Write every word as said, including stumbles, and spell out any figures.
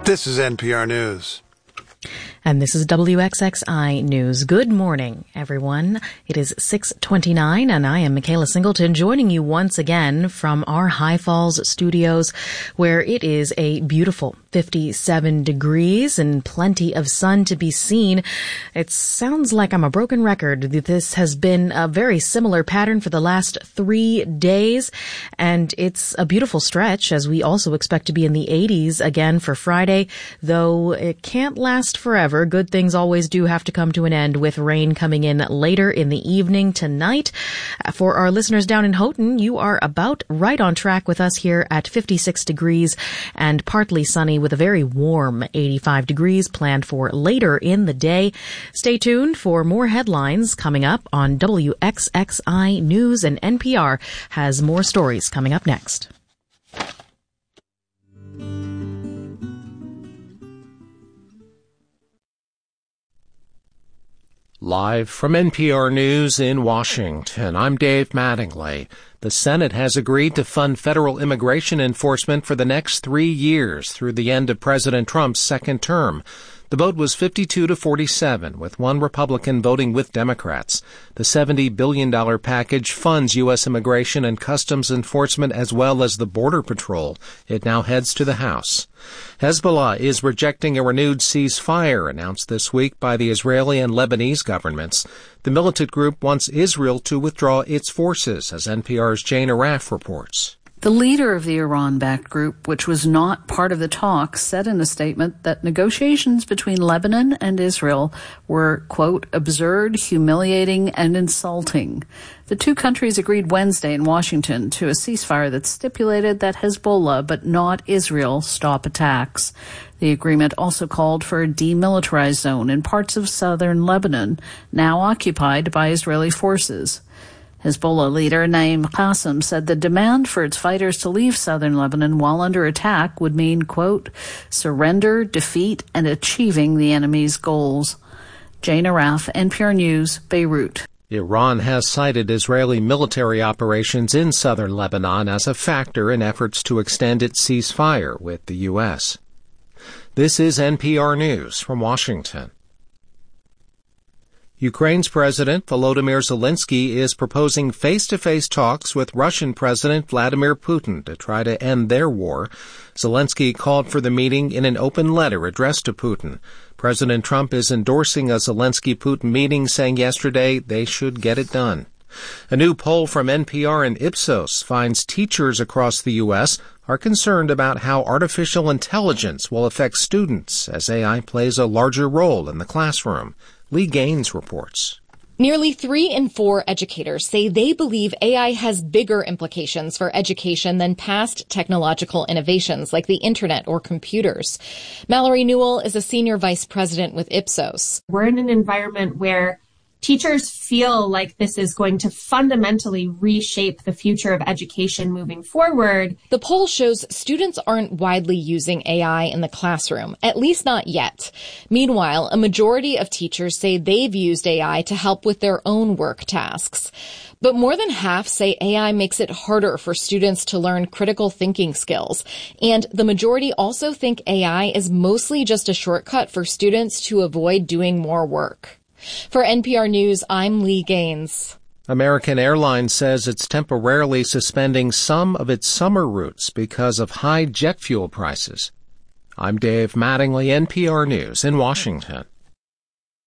This is N P R News. And this is W X X I News. Good morning, everyone. It is six twenty-nine, and I am Michaela Singleton, joining you once again from our High Falls studios, where it is a beautiful fifty-seven degrees and plenty of sun to be seen. It sounds like I'm a broken record. This has been a very similar pattern for the last three days, and it's a beautiful stretch, as we also expect to be in the eighties again for Friday, though it can't last forever. Good things always do have to come to an end, with rain coming in later in the evening tonight. For our listeners down in Houghton, you are about right on track with us here at fifty-six degrees and partly sunny, with a very warm eighty-five degrees planned for later in the day. Stay tuned for more headlines coming up on W X X I News, and N P R has more stories coming up next. Live from N P R News in Washington, I'm Dave Mattingly. The Senate has agreed to fund federal immigration enforcement for the next three years through the end of President Trump's second term. The vote was fifty-two to forty-seven, with one Republican voting with Democrats. The seventy billion dollars package funds U S immigration and customs enforcement as well as the Border Patrol. It now heads to the House. Hezbollah is rejecting a renewed ceasefire announced this week by the Israeli and Lebanese governments. The militant group wants Israel to withdraw its forces, as N P R's Jane Arraf reports. The leader of the Iran-backed group, which was not part of the talks, said in a statement that negotiations between Lebanon and Israel were, quote, absurd, humiliating, and insulting. The two countries agreed Wednesday in Washington to a ceasefire that stipulated that Hezbollah, but not Israel, stop attacks. The agreement also called for a demilitarized zone in parts of southern Lebanon, now occupied by Israeli forces. Hezbollah leader Naim Qassem said the demand for its fighters to leave southern Lebanon while under attack would mean, quote, surrender, defeat, and achieving the enemy's goals. Jane Arraf, N P R News, Beirut. Iran has cited Israeli military operations in southern Lebanon as a factor in efforts to extend its ceasefire with the U S. This is N P R News from Washington. Ukraine's President Volodymyr Zelensky is proposing face-to-face talks with Russian President Vladimir Putin to try to end their war. Zelensky called for the meeting in an open letter addressed to Putin. President Trump is endorsing a Zelensky-Putin meeting, saying yesterday they should get it done. A new poll from N P R and Ipsos finds teachers across the U S are concerned about how artificial intelligence will affect students as A I plays a larger role in the classroom. Lee Gaines reports. Nearly three in four educators say they believe A I has bigger implications for education than past technological innovations like the internet or computers. Mallory Newell is a senior vice president with Ipsos. We're in an environment where teachers feel like this is going to fundamentally reshape the future of education moving forward. The poll shows students aren't widely using A I in the classroom, at least not yet. Meanwhile, a majority of teachers say they've used A I to help with their own work tasks. But more than half say A I makes it harder for students to learn critical thinking skills. And the majority also think A I is mostly just a shortcut for students to avoid doing more work. For N P R News, I'm Lee Gaines. American Airlines says it's temporarily suspending some of its summer routes because of high jet fuel prices. I'm Dave Mattingly, N P R News in Washington.